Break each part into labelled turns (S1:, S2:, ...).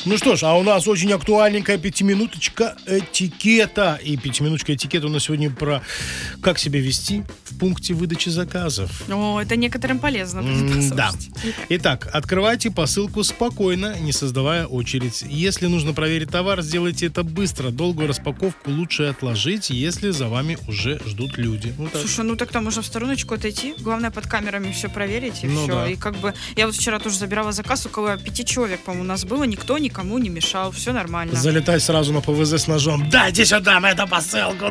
S1: Ну что ж, а у нас очень актуальненькая пятиминуточка этикета. И пятиминуточка этикета у нас сегодня про как себя вести в пункте выдачи заказов.
S2: О, это некоторым полезно будет
S1: Да.
S2: послушать.
S1: Итак, открывайте посылку спокойно, не создавая очередь. Если нужно проверить товар, сделайте это быстро. Долгую распаковку лучше отложить, если за вами уже ждут люди. Вот так.
S2: Слушай, ну тогда можно в стороночку отойти. Главное, под камерами все проверить, и
S1: Ну
S2: все.
S1: да.
S2: И как бы я вот вчера тоже забирала заказ, около 5 человек, по-моему, у нас было, никто никому не мешал, все нормально.
S1: Залетай сразу на ПВЗ с ножом. Дайте сюда эту посылку.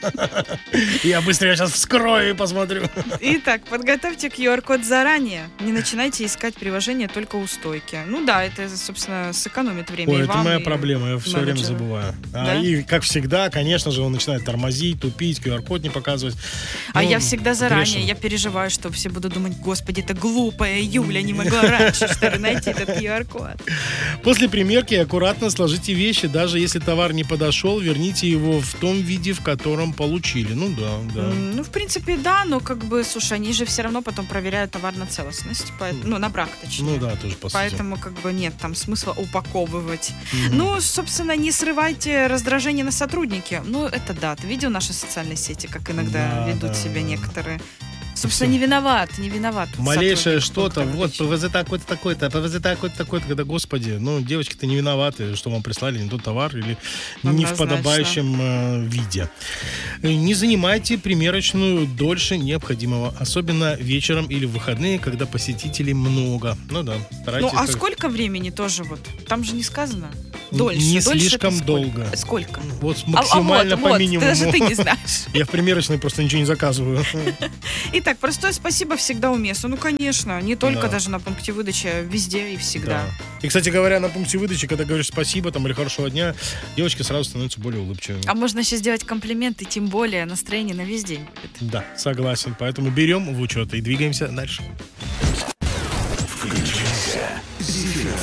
S1: Я быстрее сейчас вскрою и посмотрю.
S2: Итак, подготовьте QR-код заранее. Не начинайте искать приложение только у стойки. Ну да, это, собственно, сэкономит время.
S1: Ой,
S2: и
S1: это
S2: вам,
S1: моя
S2: и
S1: проблема, я все время
S2: менеджеру.
S1: забываю.
S2: Да?
S1: И, как всегда, конечно же, он начинает тормозить, тупить, QR-код не показывать.
S2: А
S1: Ну,
S2: я всегда заранее,
S1: грешен.
S2: я переживаю, что все будут думать, господи, это глупая Юля не могла раньше, что ли, найти этот QR-код.
S1: После примерки аккуратно сложите вещи, даже если товар не подошел, верните его в том виде, в котором получили. Ну да.
S2: Ну, в принципе, да, но как бы, слушай, они же все равно потом проверяют товар на целостность, ну, на брак, точнее.
S1: Ну да, тоже по сути.
S2: Поэтому, как бы, нет там смысла упаковывать. Ну, собственно, не срывайте раздражение на сотрудники. Ну, это да, ты видел наши социальные сети, как иногда
S1: Да,
S2: ведут
S1: да,
S2: себя
S1: да.
S2: некоторые. Собственно, не виноват.
S1: Малейшее
S2: сотрудник
S1: что-то,
S2: пункта
S1: вот
S2: выдачи.
S1: ПВЗ такой-то, такой-то, ПВЗ такой-то, такой-то, когда, господи, ну, девочки-то не виноваты, что вам прислали не тот товар или не в
S2: Однозначно.
S1: подобающем виде. Не занимайте примерочную дольше необходимого, особенно вечером или в выходные, когда посетителей много. Ну да, старайтесь.
S2: Ну, а
S1: как-
S2: сколько времени тоже вот? Там же не сказано.
S1: Не
S2: Дольше. Дольше
S1: слишком
S2: это сколько?
S1: долго.
S2: Сколько?
S1: Вот максимально по минимуму.
S2: даже ты не знаешь.
S1: Я в примерочной просто ничего не заказываю.
S2: Итак, простое спасибо всегда уместно. Ну, конечно, не только
S1: Да.
S2: даже на пункте выдачи, а везде и всегда.
S1: Да. И, кстати говоря, на пункте выдачи, когда говоришь спасибо там или хорошего дня, девочки сразу становятся более улыбчивыми.
S2: А можно еще сделать комплименты, тем более настроение на весь день будет.
S1: Да, согласен. Поэтому берем в учет и двигаемся дальше.
S3: Включайся. Зефир